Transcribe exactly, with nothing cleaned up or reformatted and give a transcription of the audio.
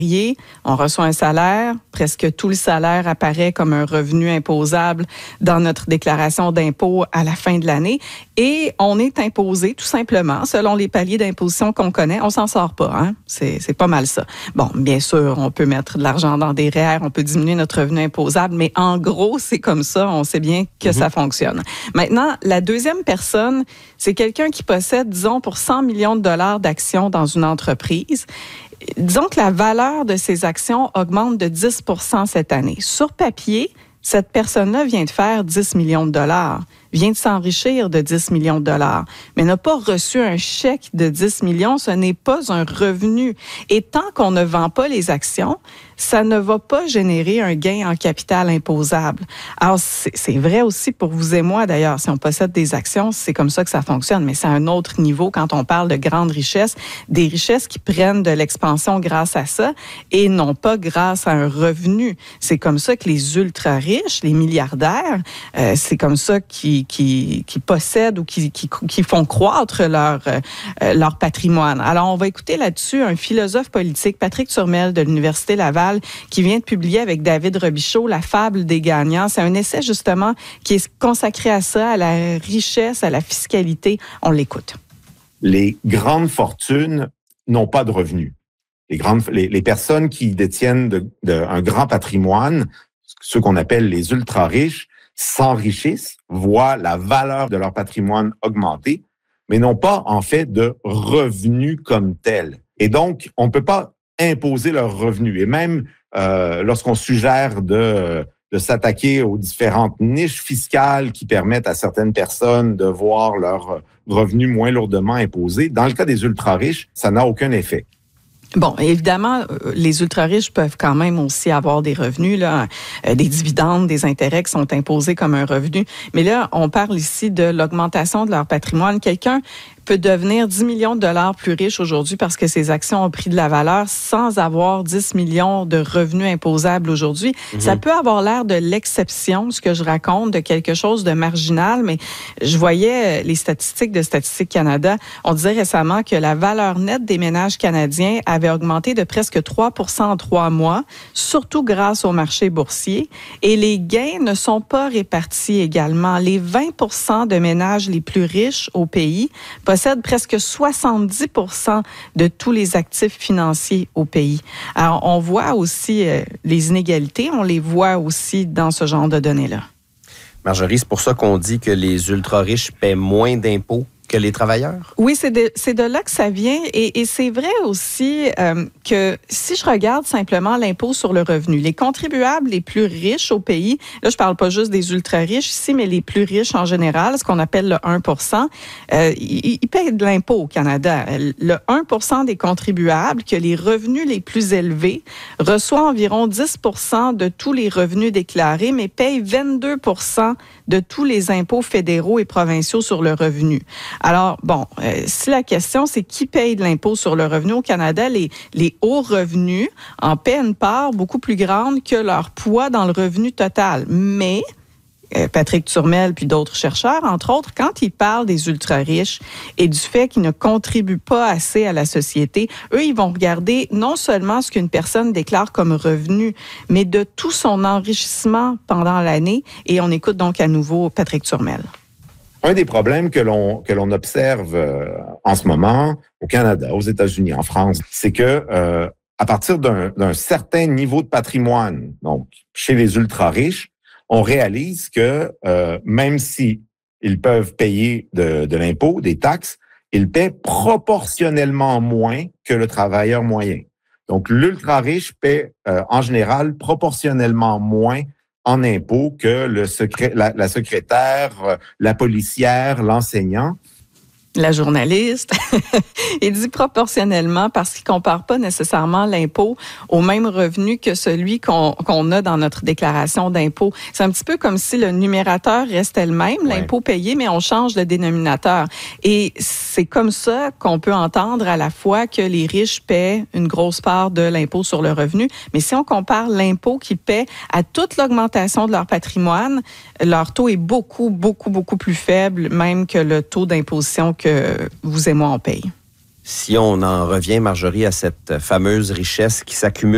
On reçoit un salaire, presque tout le salaire apparaît comme un revenu imposable dans notre déclaration d'impôt à la fin de l'année et on est imposé tout simplement selon les paliers d'imposition qu'on connaît. On s'en sort pas, hein? C'est, c'est pas mal ça. Bon, bien sûr, on peut mettre de l'argent dans des R E E R, on peut diminuer notre revenu imposable, mais en gros, c'est comme ça, on sait bien que mm-hmm. ça fonctionne. Maintenant, la deuxième personne, c'est quelqu'un qui possède, disons, pour cent millions de dollars d'actions dans une entreprise. Disons que la valeur de ces actions augmente de dix pour cent cette année. Sur papier, cette personne-là vient de faire dix millions de dollars, vient de s'enrichir de dix millions de dollars, mais n'a pas reçu un chèque de dix millions, ce n'est pas un revenu. Et tant qu'on ne vend pas les actions, ça ne va pas générer un gain en capital imposable. Alors, c'est, c'est vrai aussi pour vous et moi, d'ailleurs. Si on possède des actions, c'est comme ça que ça fonctionne, mais c'est à un autre niveau quand on parle de grandes richesses, des richesses qui prennent de l'expansion grâce à ça et non pas grâce à un revenu. C'est comme ça que les ultra-riches, les milliardaires, euh, c'est comme ça qu'ils, qu'ils, qu'ils possèdent ou qu'ils, qu'ils, qu'ils font croître leur, euh, leur patrimoine. Alors, on va écouter là-dessus un philosophe politique, Patrick Turmel de l'Université Laval, qui vient de publier avec David Robichaud La fable des gagnants. C'est un essai justement qui est consacré à ça, à la richesse, à la fiscalité. On l'écoute. Les grandes fortunes n'ont pas de revenus. Les, grandes, les, les personnes qui détiennent de, de, un grand patrimoine, ceux qu'on appelle les ultra-riches, s'enrichissent, voient la valeur de leur patrimoine augmenter, mais n'ont pas en fait de revenus comme tels. Et donc, on ne peut pas imposer leurs revenus. Et même euh, lorsqu'on suggère de, de s'attaquer aux différentes niches fiscales qui permettent à certaines personnes de voir leurs revenus moins lourdement imposés, dans le cas des ultra-riches, ça n'a aucun effet. Bon, évidemment, les ultra-riches peuvent quand même aussi avoir des revenus, là, euh, des dividendes, des intérêts qui sont imposés comme un revenu. Mais là, on parle ici de l'augmentation de leur patrimoine. Quelqu'un peut devenir dix millions de dollars plus riche aujourd'hui parce que ses actions ont pris de la valeur sans avoir dix millions de revenus imposables aujourd'hui. Mm-hmm. Ça peut avoir l'air de l'exception, ce que je raconte, de quelque chose de marginal, mais je voyais les statistiques de Statistique Canada. On disait récemment que la valeur nette des ménages canadiens avait augmenté de presque trois pour cent en trois mois, surtout grâce au marché boursier. Et les gains ne sont pas répartis également. Les vingt pour cent de ménages les plus riches au pays possède presque soixante-dix pour cent de tous les actifs financiers au pays. Alors, on voit aussi euh, les inégalités, on les voit aussi dans ce genre de données-là. Marjorie, c'est pour ça qu'on dit que les ultra-riches paient moins d'impôts que les travailleurs? Oui, c'est de, c'est de là que ça vient. Et, et c'est vrai aussi euh, que si je regarde simplement l'impôt sur le revenu, les contribuables les plus riches au pays, là, je parle pas juste des ultra-riches ici, mais les plus riches en général, ce qu'on appelle le un pour cent, euh, ils, ils payent de l'impôt au Canada. Le un pour cent des contribuables qui ont les revenus les plus élevés reçoit environ dix pour cent de tous les revenus déclarés, mais paye vingt-deux pour cent de tous les impôts fédéraux et provinciaux sur le revenu. Alors, bon, euh, si la question, c'est qui paye de l'impôt sur le revenu au Canada, les, les hauts revenus en paient une part beaucoup plus grande que leur poids dans le revenu total. Mais euh, Patrick Turmel puis d'autres chercheurs, entre autres, quand ils parlent des ultra-riches et du fait qu'ils ne contribuent pas assez à la société, eux, ils vont regarder non seulement ce qu'une personne déclare comme revenu, mais de tout son enrichissement pendant l'année. Et on écoute donc à nouveau Patrick Turmel. Un des problèmes que l'on que l'on observe euh, en ce moment au Canada, aux États-Unis, en France, c'est que euh, à partir d'un, d'un certain niveau de patrimoine, donc chez les ultra-riches, on réalise que euh, même si ils peuvent payer de, de l'impôt, des taxes, ils paient proportionnellement moins que le travailleur moyen. Donc l'ultra-riche paie euh, en général proportionnellement moins en impôts que le secré- la, la secrétaire, la policière, l'enseignant. La journaliste. Il dit proportionnellement parce qu'il ne compare pas nécessairement l'impôt au même revenu que celui qu'on, qu'on a dans notre déclaration d'impôt. C'est un petit peu comme si le numérateur restait le même, ouais. L'impôt payé, mais on change le dénominateur. Et c'est comme ça qu'on peut entendre à la fois que les riches paient une grosse part de l'impôt sur le revenu, mais si on compare l'impôt qu'ils paient à toute l'augmentation de leur patrimoine, leur taux est beaucoup, beaucoup, beaucoup plus faible, même que le taux d'imposition que vous et moi, on paye. Si on en revient, Marjorie, à cette fameuse richesse qui s'accumule